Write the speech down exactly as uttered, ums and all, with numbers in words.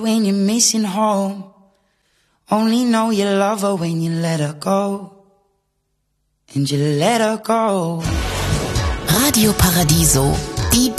When you're missing home, only know you love her when you let her go. And you let her go. Radio Paradiso, die